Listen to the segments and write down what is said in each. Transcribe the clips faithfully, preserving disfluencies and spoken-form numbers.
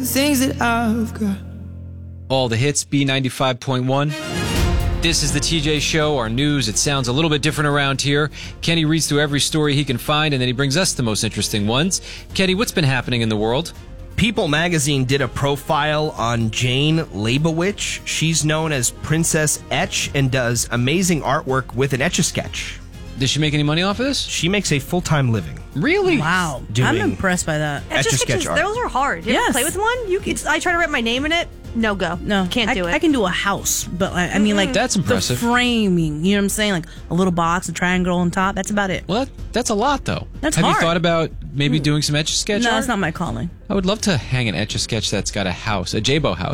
things that I've got. All the hits, B ninety-five point one. This is the T J Show, our news. It sounds a little bit different around here. Kenny reads through every story he can find, and then he brings us the most interesting ones. Kenny, what's been happening in the world? People magazine did a profile on Jane Leibowitz. She's known as Princess Etch and does amazing artwork with an Etch-a-Sketch. Does she make any money off of this? She makes a full-time living. Really? Wow. Doing I'm impressed by that. Etch-a-Sketch art. Those are hard. You Yes. ever play with one? You, it's, I try to write my name in it. No go. No. Can't I, do it. I can do a house, but I, I mean, like, That's impressive. the framing, you know what I'm saying? Like a little box, a triangle on top. That's about it. Well, that, that's a lot, though. That's Have hard. you thought about maybe doing some Etch-a-Sketch No, art? that's not my calling. I would love to hang an Etch-a-Sketch that's got a house, a J-Bo house.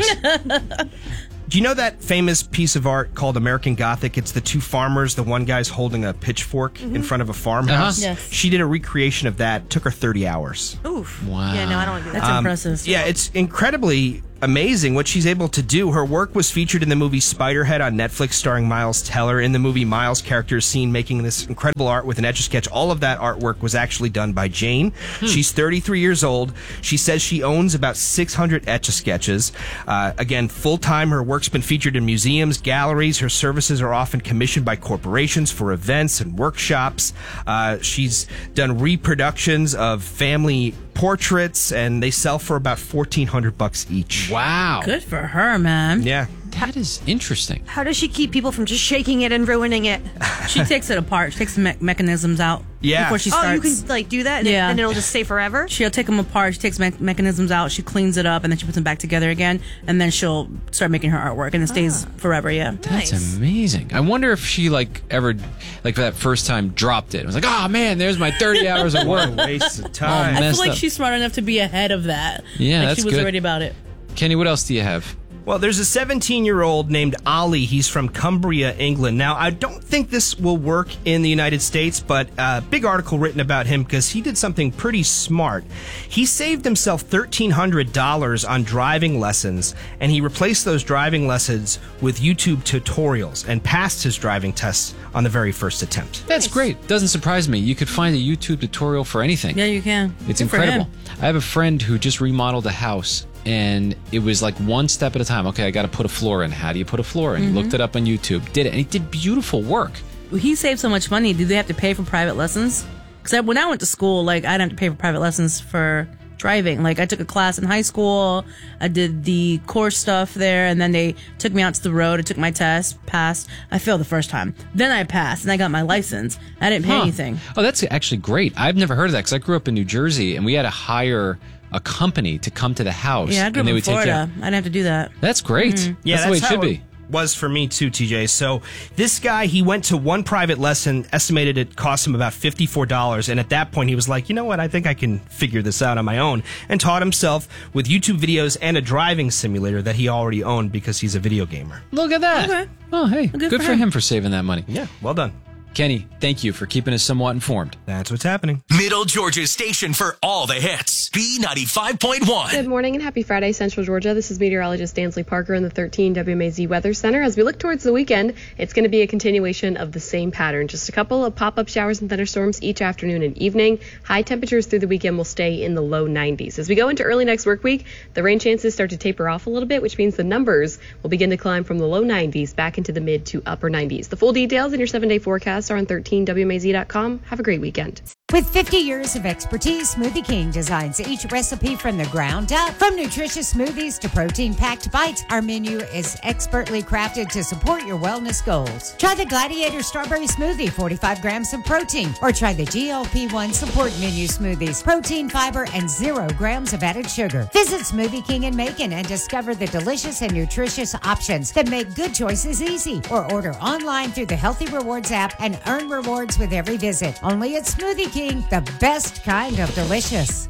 Do you know that famous piece of art called American Gothic? It's the two farmers. The one guy's holding a pitchfork in front of a farmhouse. Uh-huh. Yes. She did a recreation of that. Took her thirty hours. Oof. Wow. Yeah, no, I don't want to do that. That's Um, impressive. Yeah, it's incredibly amazing what she's able to do. Her work was featured in the movie Spiderhead on Netflix, starring Miles Teller. In the movie, Miles' character is seen making this incredible art with an Etch-a-Sketch. All of that artwork was actually done by Jane. She's thirty-three years old. She says she owns about six hundred Etch-a-Sketches. Uh, again, full-time, her work's been featured in museums, galleries. Her services are often commissioned by corporations for events and workshops. Uh, she's done reproductions of family portraits, and they sell for about fourteen hundred bucks each. Wow. Good for her, man. Yeah. That is interesting. How does she keep people from just shaking it and ruining it? She takes it apart. She takes the me- mechanisms out Yeah. before she Oh, starts. you can like do that, and, Yeah. it, and it'll just stay forever. She'll take them apart. She takes me- mechanisms out. She cleans it up, and then she puts them back together again. And then she'll start making her artwork, and it stays forever. Yeah. That's Nice. amazing. I wonder if she, like, ever, like, for that first time dropped it. It was like, oh, man, there's my thirty hours of What work. a waste of Oh, time. man. I Messed feel like up. she's smart enough to be ahead of that. Yeah, like that's she was good. already about it. Kenny, what else do you have? Well, there's a seventeen-year-old named Ollie. He's from Cumbria, England. Now, I don't think this will work in the United States, but a big article written about him because he did something pretty smart. He saved himself thirteen hundred dollars on driving lessons, and he replaced those driving lessons with YouTube tutorials and passed his driving tests on the very first attempt. That's great. Doesn't surprise me. You could find a YouTube tutorial for anything. Yeah, you can. It's Good for incredible. him. I have a friend who just remodeled a house, and it was like one step at a time. Okay, I got to put a floor in. How do you put a floor in? Mm-hmm. Looked it up on YouTube, did it, and he did beautiful work. He saved so much money. Do they have to pay for private lessons? Because when I went to school, like I didn't have to pay for private lessons for driving. Like I took a class in high school. I did the course stuff there, and then they took me out to the road. I took my test, passed. I failed the first time. Then I passed, and I got my license. I didn't pay Huh. anything. Oh, that's actually great. I've never heard of that because I grew up in New Jersey, and we had to hire a company to come to the house. Yeah, I grew and up they in would take Florida. care- I didn't have to do that. That's great. Yeah, that's the way it how should be. Was for me too, T J. So this guy, he went to one private lesson, estimated it cost him about fifty-four dollars, and at that point he was like, you know what, I think I can figure this out on my own, and taught himself with YouTube videos and a driving simulator that he already owned because he's a video gamer. Look at that. Okay. Oh, hey, Good good, for for him. him for saving that money. Yeah, well done. Kenny, thank you for keeping us somewhat informed. That's what's happening. Middle Georgia's station for all the hits. B ninety-five point one. Good morning and happy Friday, Central Georgia. This is meteorologist Dansley Parker in the thirteen W M A Z Weather Center. As we look towards the weekend, it's going to be a continuation of the same pattern. Just a couple of pop-up showers and thunderstorms each afternoon and evening. High temperatures through the weekend will stay in the low nineties. As we go into early next work week, the rain chances start to taper off a little bit, which means the numbers will begin to climb from the low nineties back into the mid to upper nineties. The full details in your seven-day forecast are on thirteen W M A Z dot com. Have a great weekend. With fifty years of expertise, Smoothie King designs each recipe from the ground up. From nutritious smoothies to protein-packed bites, our menu is expertly crafted to support your wellness goals. Try the Gladiator Strawberry Smoothie, forty-five grams of protein, or try the G L P one Support Menu Smoothies, protein, fiber, and zero grams of added sugar. Visit Smoothie King in Macon and discover the delicious and nutritious options that make good choices easy. Or order online through the Healthy Rewards app and earn rewards with every visit. Only at Smoothie King, the best kind of delicious.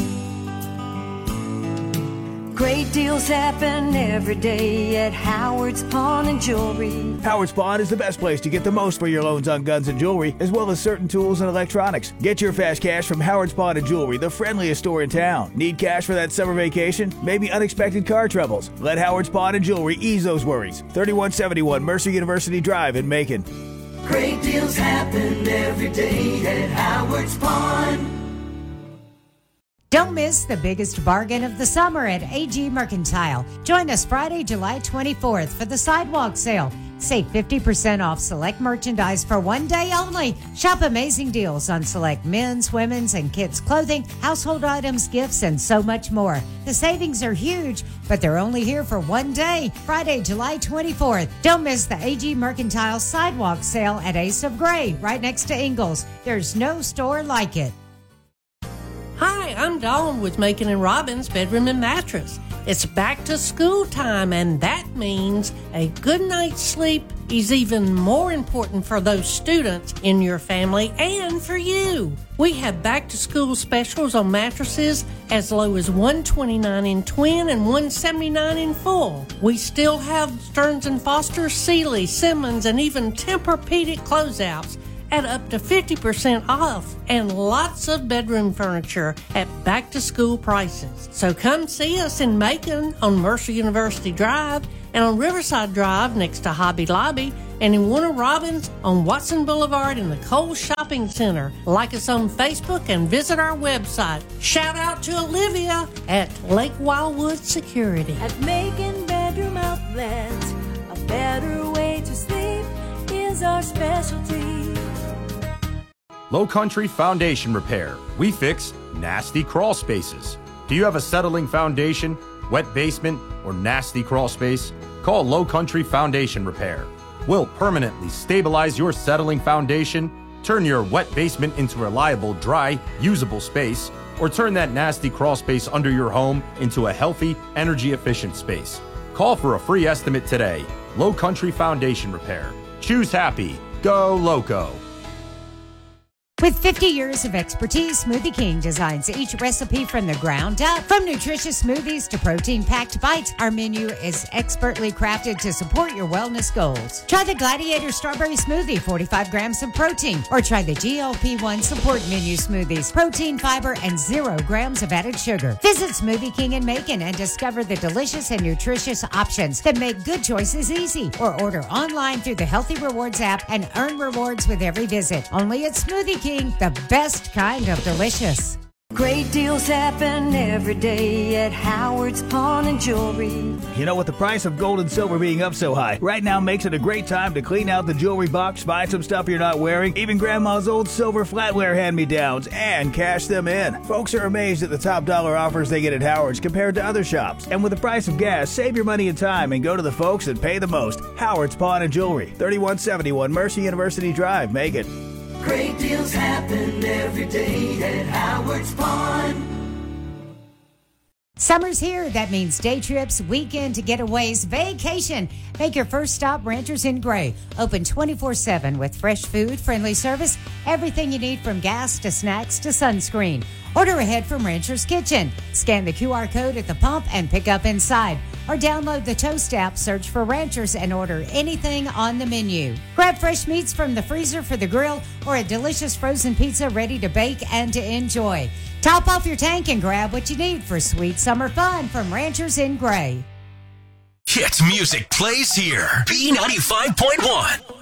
Great deals happen every day at Howard's Pawn and Jewelry. Howard's Pawn is the best place to get the most for your loans on guns and jewelry, as well as certain tools and electronics. Get your fast cash from Howard's Pawn and Jewelry, the friendliest store in town. Need cash for that summer vacation? Maybe unexpected car troubles? Let Howard's Pawn and Jewelry ease those worries. thirty-one seventy-one Mercer University Drive in Macon. Great deals happen every day at Howard's Pawn. Don't miss the biggest bargain of the summer at A G Mercantile. Join us Friday, July twenty-fourth for the sidewalk sale. Save fifty percent off select merchandise for one day only. Shop amazing deals on select men's, women's, and kids' clothing, household items, gifts, and so much more. The savings are huge, but they're only here for one day, Friday, July twenty-fourth. Don't miss the A G Mercantile sidewalk sale at Ace of Gray, right next to Ingles. There's no store like it. Hi, I'm Dawn with Macon and Robbins Bedroom and Mattress. It's back to school time, and that means a good night's sleep is even more important for those students in your family and for you. We have back to school specials on mattresses as low as one hundred twenty-nine dollars in twin and one hundred seventy-nine dollars in full. We still have Stearns and Foster, Sealy, Simmons, and even Tempur-Pedic closeouts at up to fifty percent off, and lots of bedroom furniture at back-to-school prices. So come see us in Macon on Mercer University Drive and on Riverside Drive next to Hobby Lobby, and in Warner Robins on Watson Boulevard in the Kohl's Shopping Center. Like us on Facebook and visit our website. Shout out to Olivia at Lake Wildwood Security. At Macon Bedroom Outlets, a better way to sleep is our specialty. Low Country Foundation Repair. We fix nasty crawl spaces. Do you have a settling foundation, wet basement, or nasty crawl space? Call Low Country Foundation Repair. We'll permanently stabilize your settling foundation, turn your wet basement into a reliable, dry, usable space, or turn that nasty crawl space under your home into a healthy, energy-efficient space. Call for a free estimate today. Low Country Foundation Repair. Choose happy. Go Loco. With fifty years of expertise, Smoothie King designs each recipe from the ground up. From nutritious smoothies to protein-packed bites, our menu is expertly crafted to support your wellness goals. Try the Gladiator Strawberry Smoothie, forty-five grams of protein, or try the G L P one Support Menu Smoothies, protein, fiber, and zero grams of added sugar. Visit Smoothie King in Macon and discover the delicious and nutritious options that make good choices easy. Or order online through the Healthy Rewards app and earn rewards with every visit. Only at Smoothie King. The best kind of delicious. Great deals happen every day at Howard's Pawn and Jewelry. You know, with the price of gold and silver being up so high, right now makes it a great time to clean out the jewelry box, find some stuff you're not wearing, even Grandma's old silver flatware hand-me-downs, and cash them in. Folks are amazed at the top dollar offers they get at Howard's compared to other shops. And with the price of gas, save your money and time and go to the folks that pay the most. Howard's Pawn and Jewelry, thirty-one seventy-one Mercer University Drive, Macon. Great deals happen every day at Howard's Pawn. Summer's here. That means day trips, weekend getaways, vacation. Make your first stop Ranchers in Gray. Open twenty-four seven with fresh food, friendly service, everything you need from gas to snacks to sunscreen. Order ahead from Rancher's Kitchen. Scan the Q R code at the pump and pick up inside. Or download the Toast app, search for Ranchers, and order anything on the menu. Grab fresh meats from the freezer for the grill or a delicious frozen pizza ready to bake and to enjoy. Top off your tank and grab what you need for sweet summer fun from Ranchers in Gray. Hit music plays here. B ninety-five point one.